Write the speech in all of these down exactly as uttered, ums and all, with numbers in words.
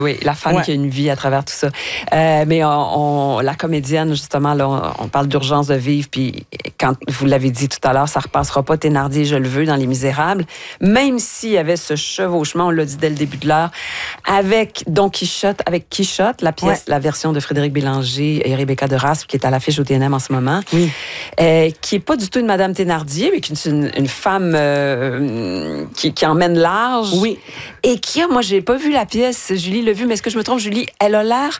Oui, la femme ouais. qui a une vie à travers tout ça. Euh, mais on, on, la comédienne, justement, là, on, on parle d'urgence de vivre, puis quand vous l'avez dit tout à l'heure, ça repassera pas Thénardier, je le veux, dans Les Misérables, même s'il y avait ce chevauchement, on l'a dit dès le début de l'heure, avec Don Quichotte, avec Quichotte, la pièce, ouais. la version de Frédéric Bélanger et Rebecca de Raspe, qui est à l'affiche au T N M en ce moment, oui. euh, qui est pas du tout une Madame Thénardier, mais qui est une, une femme euh, qui, qui emmène large. Oui. Et qui a, moi, j'ai pas vu la pièce, Julie l'a vu, mais est-ce que je me trompe, Julie? Elle a l'air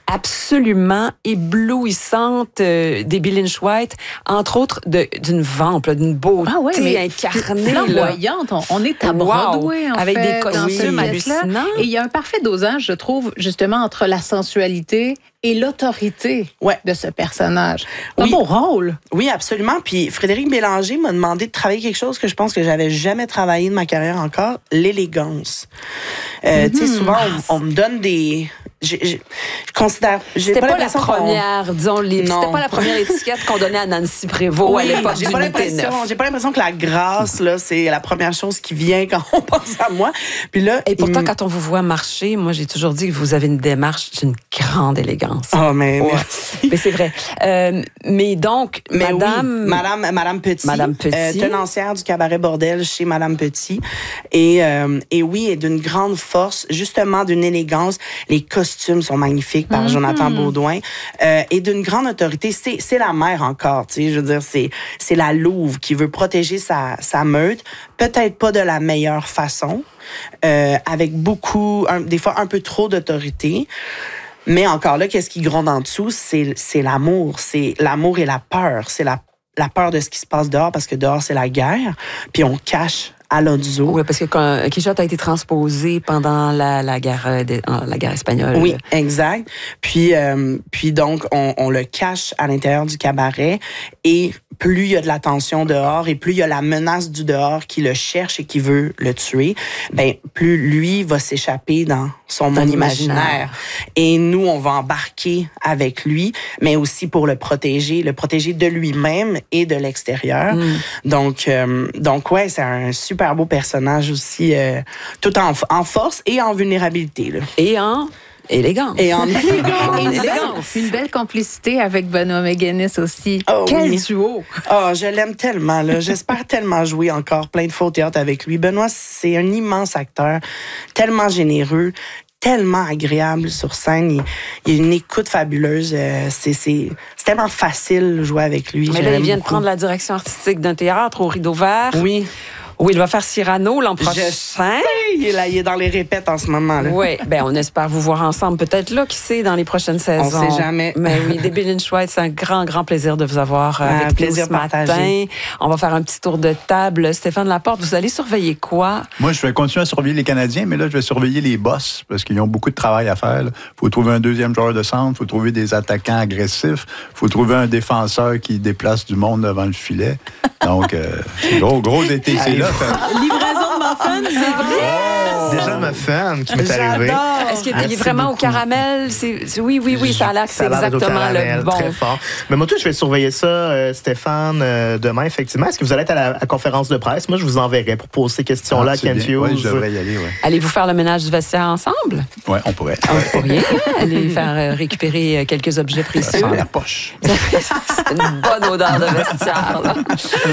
absolument éblouissante euh, d'Abby Lynch White, entre autres de, d'une vampe, là, d'une beauté ah ouais, incarnée. Flamboyante. On, on est à Broadway, wow. en avec fait, des costumes hallucinants. Et il y a un parfait dosage, je trouve, justement, entre la sensualité et l'autorité ouais. de ce personnage. C'est oui. un beau rôle. Oui, absolument. Puis Frédéric Bélanger m'a demandé de travailler quelque chose que je pense que j'avais jamais travaillé de ma carrière encore, l'élégance. Euh, mm-hmm. Tu sais, souvent, on, on me donne des... Je, je, je considère... J'ai c'était pas, pas la première, qu'on... disons, les, c'était pas la première étiquette qu'on donnait à Nancy Prévost oui, à l'époque j'ai du pas l'impression, j'ai pas l'impression que la grâce, là, c'est la première chose qui vient quand on pense à moi. Puis là... Et pourtant, il... quand on vous voit marcher, moi, j'ai toujours dit que vous avez une démarche d'une grande élégance. Oh, mais ouais. merci. Mais c'est vrai. Euh, mais donc, mais Madame... Oui, Madame, Madame Petit. Madame Petit. Euh, tenancière du cabaret Bordel chez Madame Petit. Et, euh, et oui, et d'une grande force, justement d'une élégance. Les costumes sont magnifiques par mm-hmm. Jonathan Beaudoin. Euh, et d'une grande autorité. C'est, c'est la mère encore, tu sais. Je veux dire, c'est, c'est la louve qui veut protéger sa, sa meute. Peut-être pas de la meilleure façon. Euh, avec beaucoup, un, des fois un peu trop d'autorité. Mais encore là, qu'est-ce qui gronde en dessous? C'est, c'est l'amour. C'est l'amour et la peur. C'est la, la peur de ce qui se passe dehors, parce que dehors, c'est la guerre. Puis on cache Alonso. Oui, parce que quand Quichotte a été transposé pendant la, la, guerre, de, la guerre espagnole. Oui, exact. Puis, euh, puis donc, on, on le cache à l'intérieur du cabaret. Et plus il y a de la tension dehors et plus il y a la menace du dehors qui le cherche et qui veut le tuer, ben plus lui va s'échapper dans son monde imaginaire. imaginaire. Et nous, on va embarquer avec lui, mais aussi pour le protéger, le protéger de lui-même et de l'extérieur. Mm. Donc, euh, donc ouais, c'est un super beau personnage aussi, euh, tout en, en force et en vulnérabilité. Là. Et en... élégance. Et en élégance. Et une, belle, une belle complicité avec Benoît Méguenis aussi. Oh, Quel oui. duo! Oh, je l'aime tellement. Là. J'espère tellement jouer encore plein de fois au théâtre avec lui. Benoît, c'est un immense acteur, tellement généreux, tellement agréable sur scène. Il, il a une écoute fabuleuse. Euh, c'est, c'est, c'est tellement facile de jouer avec lui. Mais là, il vient de prendre la direction artistique d'un théâtre au Rideau Vert. Oui. Oui, il va faire Cyrano l'an prochain. Je sais, il est, là, il est dans les répètes en ce moment. Là. Oui, bien, on espère vous voir ensemble peut-être là, qui sait, dans les prochaines saisons. On ne sait jamais. Mais oui, Abby Lynch White, c'est un grand, grand plaisir de vous avoir avec un plaisir nous ce partagé. matin. On va faire un petit tour de table. Stéphane Laporte, vous allez surveiller quoi? Moi, je vais continuer à surveiller les Canadiens, mais là, je vais surveiller les boss parce qu'ils ont beaucoup de travail à faire. Il faut trouver un deuxième joueur de centre, il faut trouver des attaquants agressifs, il faut trouver un défenseur qui déplace du monde devant le filet. Donc, euh, gros, gros été, c'est là. Livraison de muffins, c'est vrai? Oh, déjà ma fan qui m'est arrivée. Est-ce qu'il est vraiment beaucoup. Au caramel? C'est, c'est, oui, oui, oui, ça a l'air que c'est exactement caramel, le bon. Très fort. Mais moi, tout, je vais surveiller ça, euh, Stéphane, euh, demain, effectivement. Est-ce que vous allez être à la à conférence de presse? Moi, je vous enverrai pour poser ces questions-là ah, à Kent Hughes. Oui, je devrais y aller, oui. Allez-vous faire le ménage du vestiaire ensemble? Oui, on pourrait. Ah, vous pourriez aller faire récupérer quelques objets précieux. Sans la poche. C'est une bonne odeur de vestiaire. Là.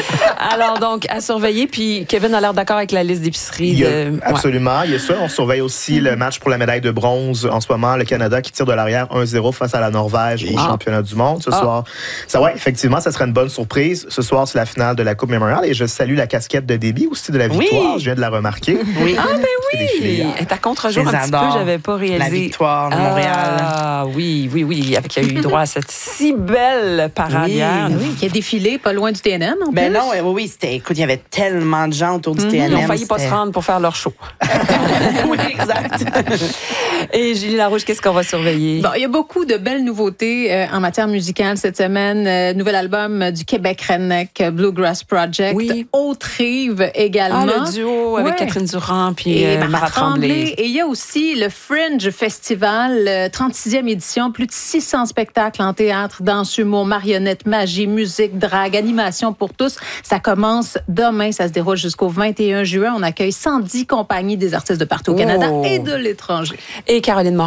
Alors, donc, à surveiller. Puis, Kevin a l'air d'accord avec la liste d'épicerie. Il y a, de... Absolument. Ouais. Il y a ça. On surveille aussi mm-hmm. le match pour la médaille de bronze en ce moment. Le Canada qui tire de l'arrière un zéro face à la Norvège au ah. championnat du monde ce ah. soir. Ça, ouais, effectivement, ça serait une bonne surprise. Ce soir, c'est la finale de la Coupe Memorial. Et je salue la casquette de Déby aussi de la victoire. Oui. Je viens de la remarquer. Oui. Ah, ben oui. Elle est à contre-jour un petit peu. J'avais pas réalisé. La victoire de Montréal. Ah, oui, oui, oui. Avec qui a eu droit à cette si belle parade hier. Oui, oui, qui a défilé pas loin du T N M. En ben plus. non, oui, oui, c'était, écoute, il y avait tellement de gens autour du mmh, T N M. Ils ont failli pas se rendre pour faire leur show. Oui, exact. Et Julie Larouche, qu'est-ce qu'on va surveiller? Bon, il y a beaucoup de belles nouveautés euh, en matière musicale cette semaine. Euh, nouvel album du Québec Redneck Bluegrass Project. Oui. Haute-Rive également. Ah, le duo avec ouais. Catherine Durand puis et euh, Mara Tremblay. Et il y a aussi le Fringe Festival, euh, trente-sixième édition. Plus de six cents spectacles en théâtre, danse, humour, marionnette, magie, musique, drague, animation pour tous. Ça commence demain. Ça se déroule jusqu'au vingt et un juin. On accueille cent dix compagnies des artistes de partout au Canada Oh. et de l'étranger. Et Caroline